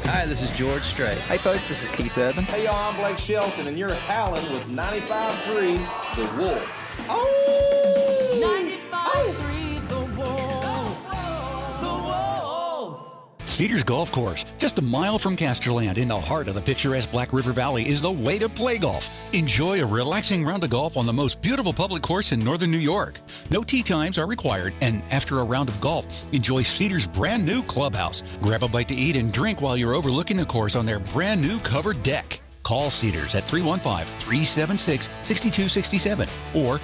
Hi, this is George Strait. Hey folks, this is Keith Urban. Hey y'all, I'm Blake Shelton, and you're howling with 95.3 The Wolf. Oh! 95.3 The Wolf. The Wolf. Cedars Golf Course, just a mile from Casterland in the heart of the picturesque Black River Valley, is the way to play golf. Enjoy a relaxing round of golf on the most beautiful public course in northern New York. No tee times are required, and after a round of golf, enjoy Cedars' brand new clubhouse. Grab a bite to eat and drink while you're overlooking the course on their brand new covered deck. Call Cedars at 315-376-6267 or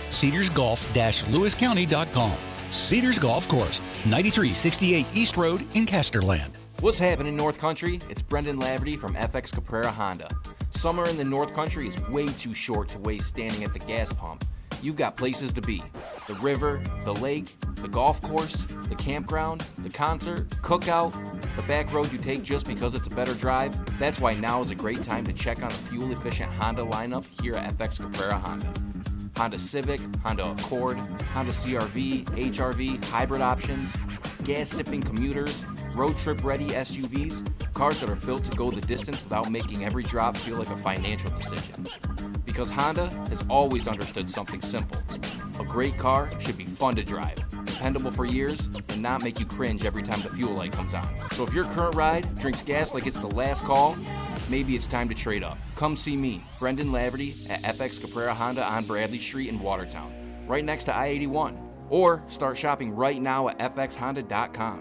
cedarsgolf-lewiscounty.com. Cedars Golf Course, 9368 East Road in Casterland. What's happening in North Country? It's Brendan Laverty from FX Caprara Honda. Summer in the North Country is way too short to waste standing at the gas pump. You've got places to be. The river, the lake, the golf course, the campground, the concert, cookout, the back road you take just because it's a better drive. That's why now is a great time to check on the fuel-efficient Honda lineup here at FX Caprara Honda. Honda Civic, Honda Accord, Honda CR-V, HR-V, hybrid options, gas-sipping commuters, road trip-ready SUVs, cars that are built to go the distance without making every drop feel like a financial decision. Because Honda has always understood something simple. A great car should be fun to drive, dependable for years, and not make you cringe every time the fuel light comes on. So if your current ride drinks gas like it's the last call, maybe it's time to trade up. Come see me, Brendan Laverty, at FX Caprara Honda on Bradley Street in Watertown, right next to I-81. Or start shopping right now at fxhonda.com.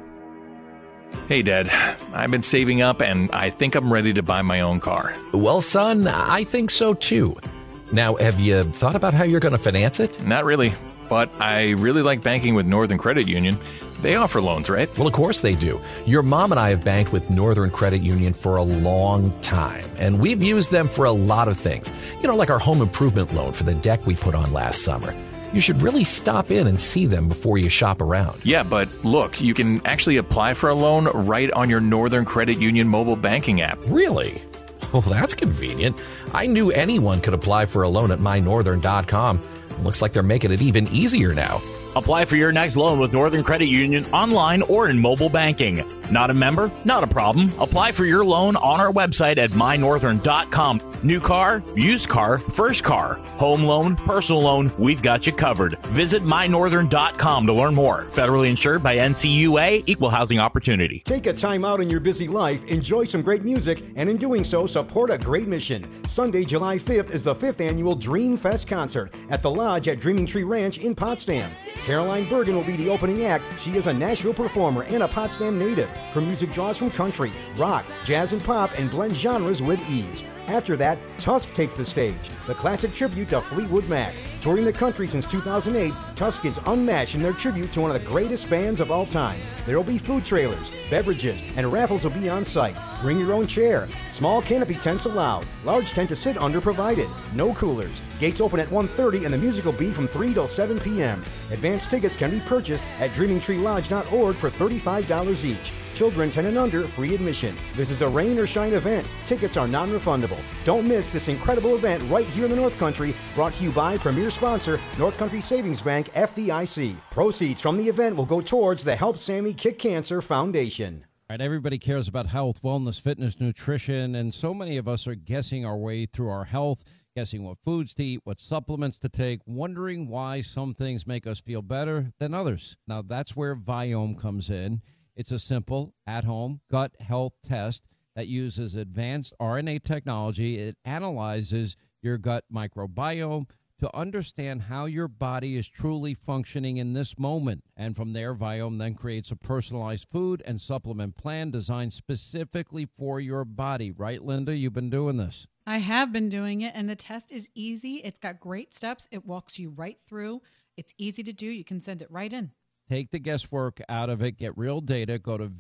Hey, Dad. I've been saving up, and I think I'm ready to buy my own car. Well, son, I think so, too. Now, have you thought about how you're going to finance it? Not really, but I really like banking with Northern Credit Union. They offer loans, right? Well, of course they do. Your mom and I have banked with Northern Credit Union for a long time, and we've used them for a lot of things. You know, like our home improvement loan for the deck we put on last summer. You should really stop in and see them before you shop around. Yeah, but look, you can actually apply for a loan right on your Northern Credit Union mobile banking app. Really? Well, that's convenient. I knew anyone could apply for a loan at mynorthern.com. Looks like they're making it even easier now. Apply for your next loan with Northern Credit Union online or in mobile banking. Not a member? Not a problem. Apply for your loan on our website at mynorthern.com. New car, used car, first car, home loan, personal loan, we've got you covered. Visit mynorthern.com to learn more. Federally insured by NCUA, Equal Housing Opportunity. Take a time out in your busy life, enjoy some great music, and in doing so, support a great mission. Sunday, July 5th is the 5th annual Dream Fest concert at the Lodge at Dreaming Tree Ranch in Potsdam. Caroline Bergen will be the opening act. She is a Nashville performer and a Potsdam native. Her music draws from country, rock, jazz, and pop and blends genres with ease. After that, Tusk takes the stage, the classic tribute to Fleetwood Mac. Touring the country since 2008, Tusk is unmatched in their tribute to one of the greatest bands of all time. There will be food trailers, beverages, and raffles will be on site. Bring your own chair. Small canopy tents allowed. Large tent to sit under provided. No coolers. Gates open at 1:30 and the music will be from 3 till 7 p.m. Advanced tickets can be purchased at dreamingtreelodge.org for $35 each. Children 10 and under, free admission. This is a rain or shine event. Tickets are non-refundable. Don't miss this incredible event right here in the North Country, brought to you by premier sponsor, North Country Savings Bank, FDIC. Proceeds from the event will go towards the Help Sammy Kick Cancer Foundation. All right, everybody cares about health, wellness, fitness, nutrition, and so many of us are guessing our way through our health, guessing what foods to eat, what supplements to take, wondering why some things make us feel better than others. Now, that's where Viome comes in. It's a simple, at-home gut health test that uses advanced RNA technology. It analyzes your gut microbiome to understand how your body is truly functioning in this moment. And from there, Viome then creates a personalized food and supplement plan designed specifically for your body. Right, Linda? You've been doing this. I have been doing it, and the test is easy. It's got great steps. It walks you right through. It's easy to do. You can send it right in. Take the guesswork out of it. Get real data. Go to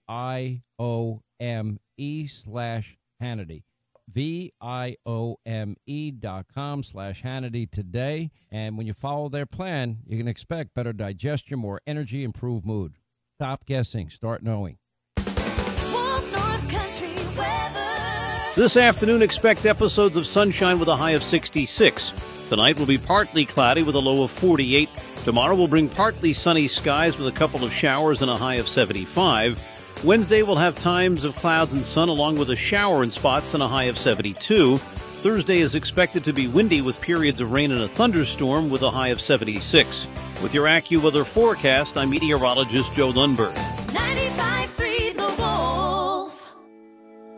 VIOME/Hannity. VIOME.com/Hannity today. And when you follow their plan, you can expect better digestion, more energy, improved mood. Stop guessing. Start knowing. This afternoon, expect episodes of sunshine with a high of 66. Tonight will be partly cloudy with a low of 48. Tomorrow will bring partly sunny skies with a couple of showers and a high of 75. Wednesday will have times of clouds and sun along with a shower in spots and a high of 72. Thursday is expected to be windy with periods of rain and a thunderstorm with a high of 76. With your AccuWeather forecast, I'm meteorologist Joe Lundberg.